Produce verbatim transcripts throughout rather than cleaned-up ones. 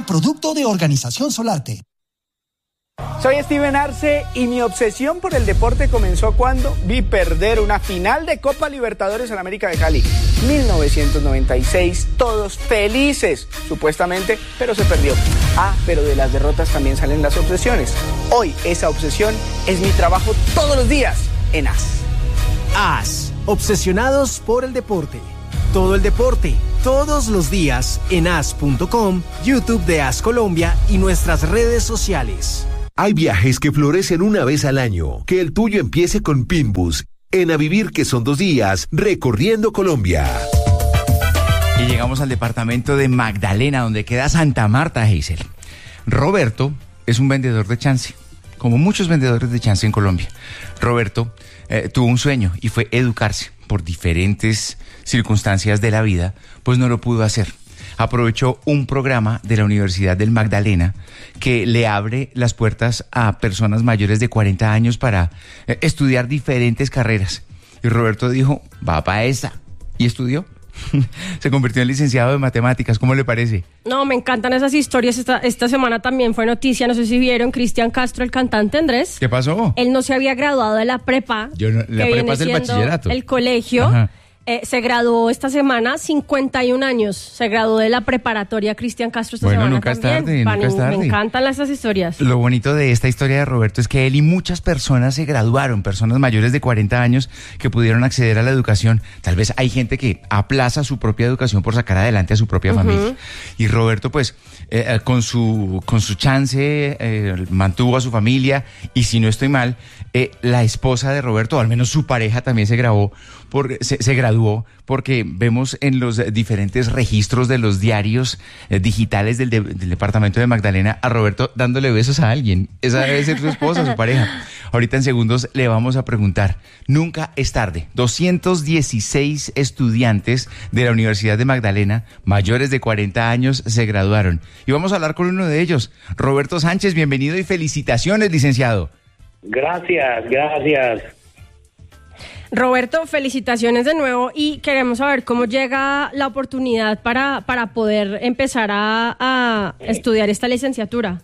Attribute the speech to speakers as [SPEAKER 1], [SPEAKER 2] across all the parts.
[SPEAKER 1] producto de Organización Solarte.
[SPEAKER 2] Soy Steven Arce y mi obsesión por el deporte comenzó cuando vi perder una final de Copa Libertadores en América de Cali. mil novecientos noventa y seis, todos felices, supuestamente, pero se perdió. Ah, pero de las derrotas también salen las obsesiones. Hoy esa obsesión es mi trabajo todos los días en A S.
[SPEAKER 3] A S, obsesionados por el deporte. Todo el deporte, todos los días en A S punto com, YouTube de A S Colombia y nuestras redes sociales.
[SPEAKER 4] Hay viajes que florecen una vez al año. Que el tuyo empiece con Pinbus. En A Vivir, que son dos días, recorriendo Colombia.
[SPEAKER 5] Y llegamos al departamento de Magdalena, donde queda Santa Marta, Hazel. Roberto es un vendedor de chance, como muchos vendedores de chance en Colombia. Roberto eh, tuvo un sueño y fue educarse. Por diferentes circunstancias de la vida, pues no lo pudo hacer. Aprovechó un programa de la Universidad del Magdalena que le abre las puertas a personas mayores de cuarenta años para eh, estudiar diferentes carreras. Y Roberto dijo, va para esa. Y estudió. Se convirtió en licenciado de matemáticas. ¿Cómo le parece?
[SPEAKER 6] No, me encantan esas historias. Esta, esta semana también fue noticia, no sé si vieron, Cristian Castro, el cantante, Andrés.
[SPEAKER 5] ¿Qué pasó?
[SPEAKER 6] Él no se había graduado de la prepa.
[SPEAKER 5] Yo no, la prepa es el bachillerato.
[SPEAKER 6] El colegio. Ajá. Eh, se graduó esta semana, cincuenta y un años. Se graduó de la preparatoria Cristian Castro esta
[SPEAKER 5] bueno,
[SPEAKER 6] semana
[SPEAKER 5] nunca
[SPEAKER 6] también.
[SPEAKER 5] Es tarde,
[SPEAKER 6] Pan,
[SPEAKER 5] nunca es tarde.
[SPEAKER 6] Me encantan esas historias.
[SPEAKER 5] Lo bonito de esta historia de Roberto es que él y muchas personas se graduaron, personas mayores de cuarenta años que pudieron acceder a la educación. Tal vez hay gente que aplaza su propia educación por sacar adelante a su propia uh-huh. familia. Y Roberto, pues, eh, con su con su chance, eh, mantuvo a su familia. Y si no estoy mal, eh, la esposa de Roberto, o al menos su pareja, también se grabó, por, se, se graduó, porque vemos en los diferentes registros de los diarios eh, digitales del, de, del departamento de Magdalena a Roberto dándole besos a alguien. Esa debe ser su esposa, su pareja. Ahorita en segundos le vamos a preguntar. Nunca es tarde. doscientos dieciséis estudiantes de la Universidad de Magdalena, mayores de cuarenta años, se graduaron. Y vamos a hablar con uno de ellos. Roberto Sánchez, bienvenido y felicitaciones, licenciado.
[SPEAKER 7] Gracias, gracias.
[SPEAKER 6] Roberto, felicitaciones de nuevo y queremos saber cómo llega la oportunidad para, para poder empezar a, a estudiar esta licenciatura.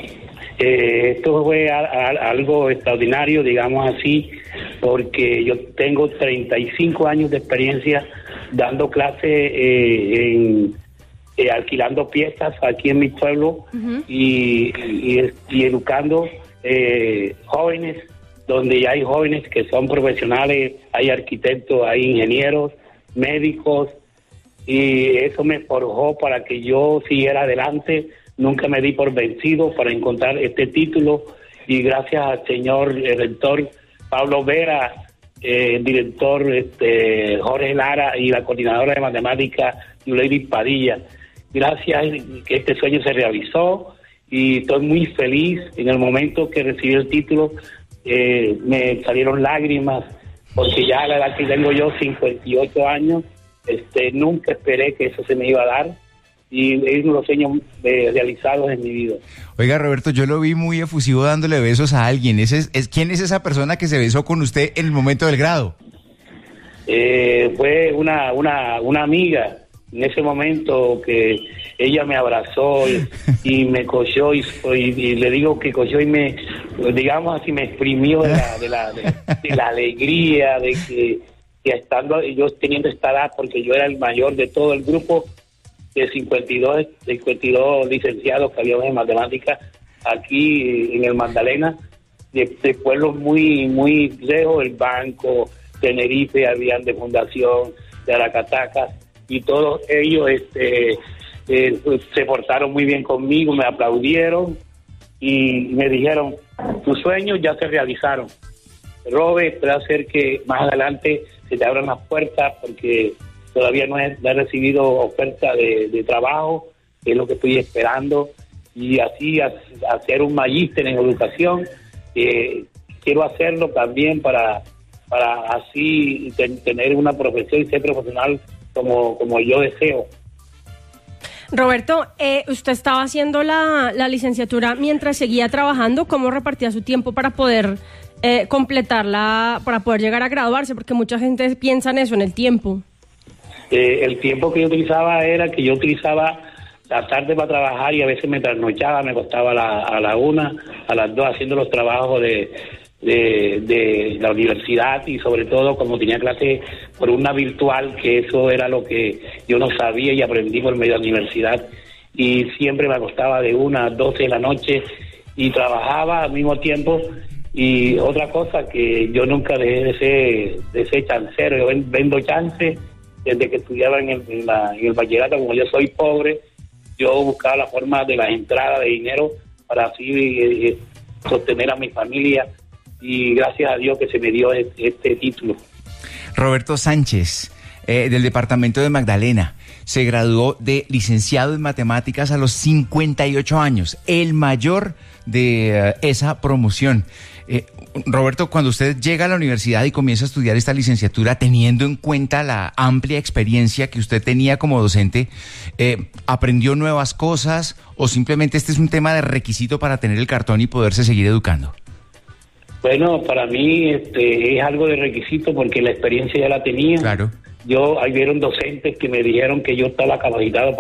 [SPEAKER 7] Eh, esto fue a, a, algo extraordinario, digamos así, porque yo tengo treinta y cinco años de experiencia dando clases eh, en, eh, alquilando piezas aquí en mi pueblo uh-huh. y, y, y educando eh, jóvenes, donde ya hay jóvenes que son profesionales, hay arquitectos, hay ingenieros, médicos, y eso me forjó para que yo siguiera adelante. Nunca me di por vencido para encontrar este título, y gracias al señor el rector Pablo Vera, eh, el director este, Jorge Lara y la coordinadora de matemáticas Lady Padilla. Gracias que este sueño se realizó y estoy muy feliz. En el momento que recibí el título, Eh, me salieron lágrimas, porque ya a la edad que tengo yo, cincuenta y ocho años, este, nunca esperé que eso se me iba a dar, y es uno de los sueños eh, realizados en mi vida.
[SPEAKER 5] Oiga, Roberto, yo lo vi muy efusivo dándole besos a alguien. ¿Ese es, es, ¿Quién es esa persona que se besó con usted en el momento del grado?
[SPEAKER 7] Eh, fue una, una, una amiga, en ese momento que ella me abrazó y, y me cogió y, y, y le digo que cogió y me, digamos así, me exprimió de la, de la, de, de la alegría de que, que estando yo teniendo esta edad, porque yo era el mayor de todo el grupo de cincuenta y dos, cincuenta y dos licenciados que habíamos en matemáticas aquí en el Magdalena, de, de pueblos muy muy lejos, el Banco, Tenerife, habían de Fundación, de Aracataca, y todos ellos este eh, pues, se portaron muy bien conmigo, me aplaudieron y me dijeron, tus sueños ya se realizaron, Robert, puede hacer que más adelante se te abran las puertas, porque todavía no he, no he recibido oferta de, de trabajo, que es lo que estoy esperando, y así a, hacer un magíster en educación. Eh, quiero hacerlo también para para así ten, tener una profesión y ser profesional como, como yo deseo.
[SPEAKER 6] Roberto, eh, usted estaba haciendo la, la licenciatura mientras seguía trabajando. ¿Cómo repartía su tiempo para poder eh, completarla, para poder llegar a graduarse? Porque mucha gente piensa en eso, en el tiempo.
[SPEAKER 7] Eh, el tiempo que yo utilizaba era que yo utilizaba la tarde para trabajar y a veces me trasnochaba, me costaba a la, a la una, a las dos haciendo los trabajos de, de, de la universidad y sobre todo como tenía clase por una virtual, que eso era lo que yo no sabía y aprendí por medio de la universidad, y siempre me acostaba de una a doce de la noche y trabajaba al mismo tiempo. Y otra cosa que yo nunca dejé de ser, de ser chancero, yo vendo chance desde que estudiaba en el, en, la, en el bachillerato. Como yo soy pobre, yo buscaba la forma de las entradas de dinero para así eh, sostener a mi familia, y gracias a Dios que se me dio este, este título.
[SPEAKER 5] Roberto Sánchez, eh, del departamento de Magdalena, se graduó de licenciado en matemáticas a los cincuenta y ocho años, el mayor de uh, esa promoción. Eh, Roberto, cuando usted llega a la universidad y comienza a estudiar esta licenciatura, teniendo en cuenta la amplia experiencia que usted tenía como docente, eh, ¿aprendió nuevas cosas o simplemente este es un tema de requisito para tener el cartón y poderse seguir educando?
[SPEAKER 7] Bueno, para mí este, es algo de requisito porque la experiencia ya la tenía.
[SPEAKER 5] Claro.
[SPEAKER 7] Yo, ahí vieron docentes que me dijeron que yo estaba capacitado para